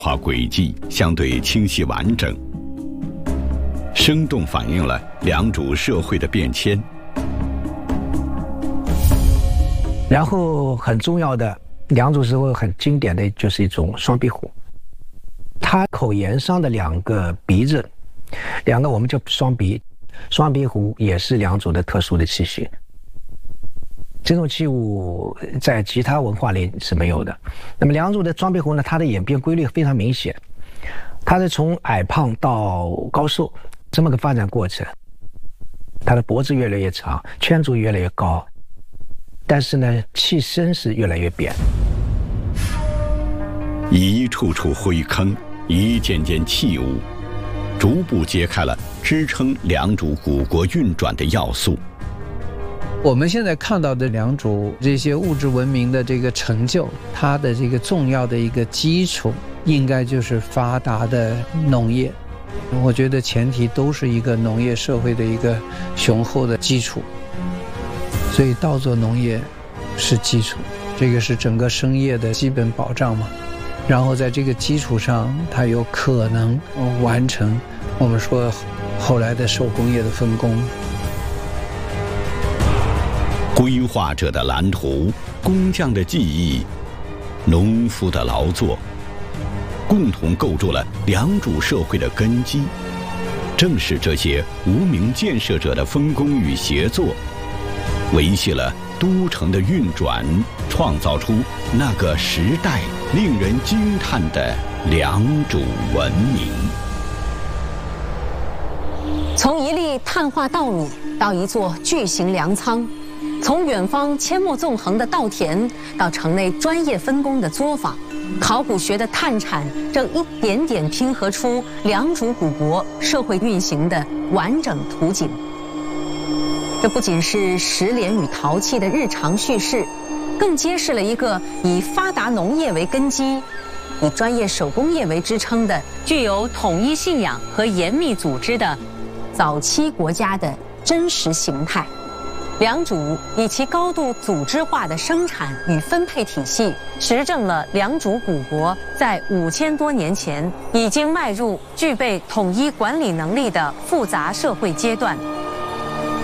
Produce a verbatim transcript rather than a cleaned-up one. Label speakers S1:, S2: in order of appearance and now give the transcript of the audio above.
S1: 化轨迹相对清晰完整，生动反映了良渚社会的变迁。
S2: 然后很重要的良渚社会很经典的就是一种双鼻壶，它口沿上的两个鼻子，两个我们叫双鼻，双鼻壶也是良渚的特殊的器械。这种器物在其他文化里是没有的。那么良渚的双鼻壶呢，它的演变规律非常明显，它是从矮胖到高瘦这么个发展过程。它的脖子越来越长，圈足越来越高，但是呢，器身是越来越扁。
S1: 一处处灰坑，一件件器物，逐步揭开了支撑良渚古国运转的要素。
S3: 我们现在看到的良渚这些物质文明的这个成就，它的这个重要的一个基础，应该就是发达的农业。我觉得前提都是一个农业社会的一个雄厚的基础，所以稻作农业是基础，这个是整个生业的基本保障嘛。然后在这个基础上，它有可能完成我们说后来的手工业的分工。
S1: 规划者的蓝图，工匠的技艺，农夫的劳作，共同构筑了良渚社会的根基。正是这些无名建设者的分工与协作，维系了都城的运转，创造出那个时代令人惊叹的良渚文明。
S4: 从一粒碳化稻米到一座巨型粮仓，从远方阡陌纵横的稻田到城内专业分工的作坊，考古学的探产正一点点拼合出良渚古国社会运行的完整图景。这不仅是石莲与陶器的日常叙事，更揭示了一个以发达农业为根基，以专业手工业为支撑的具有统一信仰和严密组织的早期国家的真实形态。良渚以其高度组织化的生产与分配体系，实证了良渚古国在五千多年前已经迈入具备统一管理能力的复杂社会阶段。